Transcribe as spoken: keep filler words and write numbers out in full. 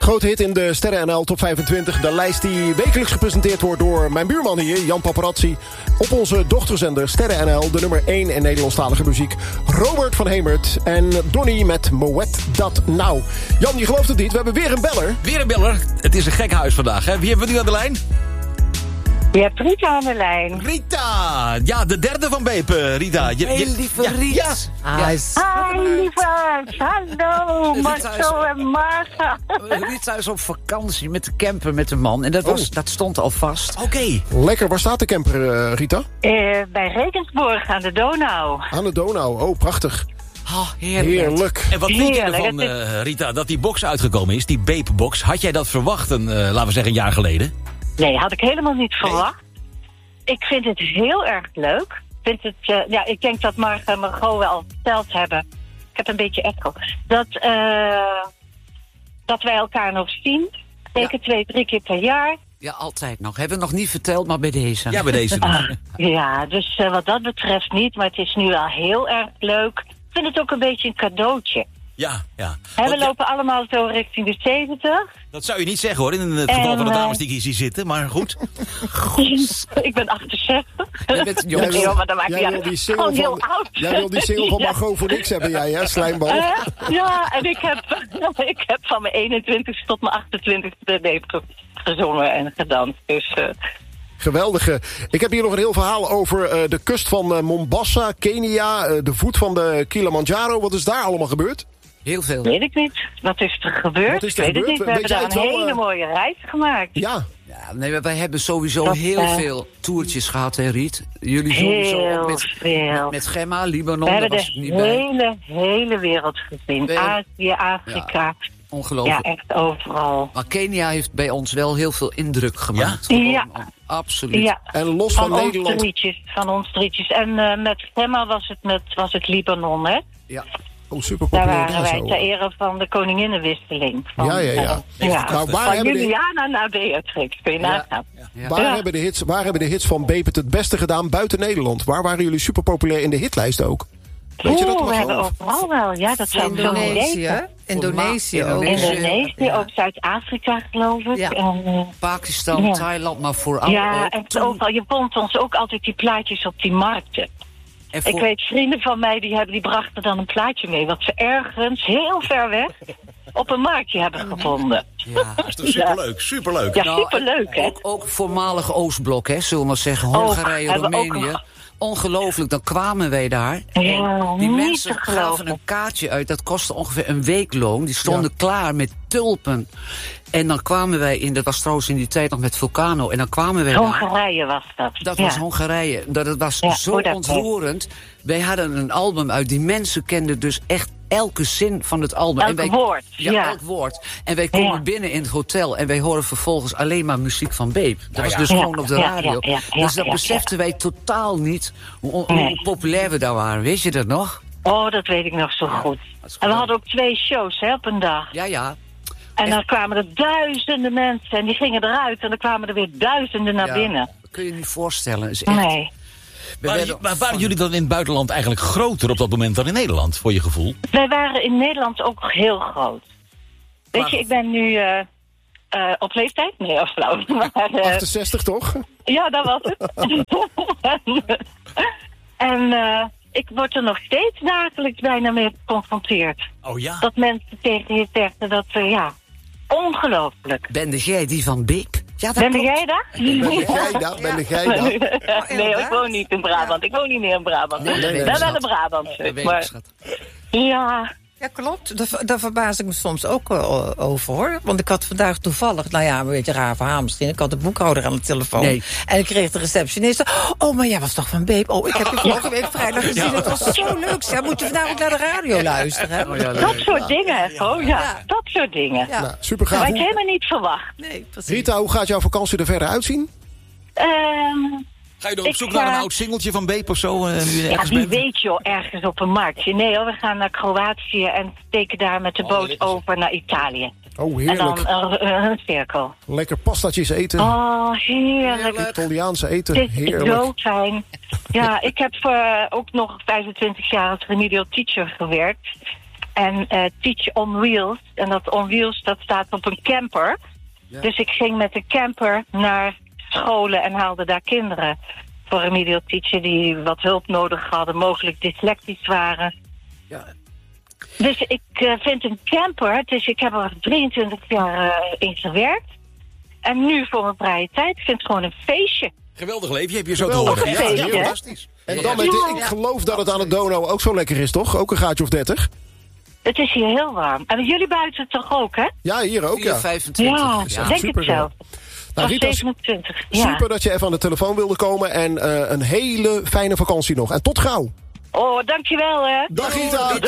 grote hit in de Sterren N L Top vijfentwintig. De lijst die wekelijks gepresenteerd wordt door mijn buurman hier, Jan Paparazzi. Op onze dochterzender Sterren N L, de nummer één in Nederlandstalige muziek. Robert van Hemert en Donnie met Moet Dat Nou. Jan, je gelooft het niet, we hebben weer een beller. Weer een beller. Het is een gek huis vandaag, hè? Wie hebben we nu aan de lijn? Je hebt Rita aan de lijn. Rita! Ja, de derde van Beep, uh, Rita. Je, Hey, je, lieve ja, Riet. Ja. Ah, Hi, lieverd. Hallo, Marcel en Marga. Rita is op vakantie met de camper met de man. En dat, was, Oh. dat stond al vast. Oké. Okay. Lekker, waar staat de camper, uh, Rita? Uh, bij Regensburg aan de Donau. Aan de Donau, oh prachtig. Oh, heerlijk. Heerlijk. En wat vind je Heerlijk, ervan, het is- uh, Rita, dat die box uitgekomen is, die Beep-box? Had jij dat verwacht, een, uh, laten we zeggen, een jaar geleden? Nee, had ik helemaal niet verwacht. Ik vind het heel erg leuk. Ik, vind het, uh, ja, ik denk dat Marga en Margot wel al verteld hebben. Ik heb een beetje echo. Dat, uh, dat wij elkaar nog zien. Zeker Ja. twee, drie keer per jaar. Ja, altijd nog. Hebben we nog niet verteld, maar bij deze. Ja, bij deze. Ah, ja, dus uh, wat dat betreft niet. Maar het is nu wel heel erg leuk. Ik vind het ook een beetje een cadeautje. Ja, ja. Hè, we Want ja, lopen allemaal zo richting de zeventig. dat zou je niet zeggen, hoor, in het geval En, van de dames uh, die ik hier zie zitten, maar goed. Ik ben achtenzestig. Jij bent jong. Jij wil- Ja, maar dat maakt jij niet wil uit. die single Gewoon heel van- oud. Jij wil die single van Ja. Margot voor niks hebben, jij, hè, slijmbal? Eh, ja, en ik heb, ik heb van mijn eenentwintigste tot mijn achtentwintigste Beep ge- gezongen en gedanst. Dus uh, Geweldige. Ik heb hier nog een heel verhaal over uh, de kust van uh, Mombasa, Kenia, uh, de voet van de Kilimanjaro. Wat is daar allemaal gebeurd? Heel veel. weet ik niet. Wat is er gebeurd? Wat is er ik weet gebeurd? het niet. We Weet hebben jij daar een het wel, hele uh, mooie reis gemaakt. Ja, Ja, nee, maar wij hebben sowieso Dat, heel uh, veel toertjes gehad, hè, Riet? Jullie sowieso ook Heel met, veel. met, met Gemma, Libanon, We daar hebben was de ik niet bij. hele, hele wereld gezien. We- Azië, Afrika. Ja, Ongelooflijk. echt overal. Maar Kenia heeft bij ons wel heel veel indruk gemaakt. Ja? Gewoon, Ja. Absoluut. Ja. en los van, Van ons Nederland... drietjes. Van ons drietjes. En uh, met Gemma was het, met, was het Libanon, hè? Ja. Oh, super Daar populair waren wij zo. ter ere van de koninginnenwisseling. Van, Ja, ja, ja. uh, ja. Nou, waar van hebben de- Juliana naar Beatrix, kun je Ja. nagaan. Ja. Waar, Ja. hebben de hits, waar hebben de hits van Beep het het beste gedaan buiten Nederland? Waar waren jullie super populair in de hitlijst ook? Weet je dat Oeh, nog we hebben wel? overal wel. Ja, dat zou ik zo niet Indonesië. weten. Indonesië ook. Indonesië. Indonesië, Ja. ook Zuid-Afrika geloof ik. Ja. En, uh, Pakistan, Ja. Thailand, maar vooral ja, ook en toen- overal. Je vond ons ook altijd die plaatjes op die markten. en voor- Ik weet, vrienden van mij die, hebben, die brachten dan een plaatje mee... wat ze ergens heel ver weg op een marktje hebben gevonden. Ja. Dat is toch superleuk, superleuk. Ja, Nou, superleuk, hè? Ook, ook voormalig Oostblok, hè, zullen we maar zeggen. Ook, Hongarije, hebben we ook Roemenië. nog. Ongelooflijk, dan kwamen wij daar. Ja, en die niet mensen te geloven. gaven een kaartje uit. Dat kostte ongeveer een weekloon. Die stonden klaar met tulpen. En dan kwamen wij in, dat was trouwens in die tijd nog met Vulcano. En dan kwamen wij daar. Hongarije was dat. Dat ja. was Hongarije. Dat, het was Ja, zo hoe dat ontroerend. Wij hadden een album uit. Die mensen kenden dus echt elke zin van het album. Elk en wij, woord, Ja, ja. elk woord. En wij komen Ja. binnen in het hotel. En wij horen vervolgens alleen maar muziek van Beep. Dat was ja. dus Ja, gewoon op de ja, radio. ja, ja, ja, dus dat ja, beseften wij totaal niet. Hoe, hoe Nee. populair we daar waren. Weet je dat nog? Oh, dat weet ik nog zo goed. dat is En we geweldig. hadden ook twee shows hè, op een dag. Ja, ja. En dan kwamen er duizenden mensen en die gingen eruit... en dan kwamen er weer duizenden naar ja. binnen. Dat kun je niet voorstellen. Is echt, Nee. we Maar, werden maar waren van- jullie dan in het buitenland eigenlijk groter op dat moment dan in Nederland, voor je gevoel? Wij waren in Nederland ook heel groot. Weet Maar- je, ik ben nu uh, uh, op leeftijd. Nee, of flauw. Maar, uh, achtenzestig toch? ja, dat was het. en uh, ik word er nog steeds dagelijks bijna mee geconfronteerd. Oh ja? Dat mensen tegen je zeggen dat, uh, ja, ongelooflijk. Ben jij die van Beep? Ja, dat Ben klopt. jij dat? Ben jij dat? Ben jij dat? nee, ik woon niet in Brabant. Ik woon niet meer in Brabant. Nee, nee, Ik nee, ben wel schat. in Brabant. Dat weet ik, Maar, schat. ja, Ja, klopt. Daar, daar verbaas ik me soms ook uh, over, hoor. Want ik had vandaag toevallig, nou ja, een beetje een raar verhaal misschien. Ik had de boekhouder aan de telefoon. Nee. En ik kreeg de receptioniste. Oh, maar jij was toch van Beep? Oh, ik heb je vorige week vrijdag gezien. Het was zo leuk. Ja, moet je vandaag ook naar de radio luisteren? Oh, ja, dat soort dingen. Oh ja, Ja. dat soort dingen. Ja. Nou, super gaaf. Had ik Hoe- helemaal niet verwacht. Nee, precies. Rita, hoe gaat jouw vakantie er verder uitzien? Ehm Ga je dan op Ik, zoek naar een uh, oud singeltje van Beep of zo? Uh, nu je ja, ergens wie bent? weet joh, ergens op een marktje. Nee hoor, we gaan naar Kroatië en steken daar met de Oh, boot dat is- over naar Italië. Oh, En dan heerlijk. uh, een cirkel. Lekker pastatjes eten. Oh, heerlijk. Italiaanse eten. Het is Heerlijk. zo fijn. Ja, ik heb uh, ook nog vijfentwintig jaar als remedial teacher gewerkt. En uh, Teach on Wheels. En dat on wheels, dat staat op een camper. Ja. Dus ik ging met de camper naar scholen en haalde daar kinderen voor remedial teacher die wat hulp nodig hadden, mogelijk dyslectisch waren. Ja. Dus ik uh, vind een camper, dus ik heb er drieëntwintig jaar uh, in gewerkt. En nu voor mijn vrije tijd, ik vind het gewoon een feestje. Geweldig leven, je hebt je zo te Geweldig, horen. ja, feestje, ja, hè? fantastisch. En dan met dit, ik geloof dat het aan het Donau ook zo lekker is, toch? Ook een gaatje of dertig? Het is hier heel warm. En jullie buiten toch ook, hè? Ja, hier ook, ja. vijfentwintig. Ja, Ja, denk super, het zelf. Nou, Rita, zevenentwintig, ja. super dat je even aan de telefoon wilde komen. En uh, een hele fijne vakantie nog. En tot gauw. Oh, dankjewel, hè. Dag Rita. Doei.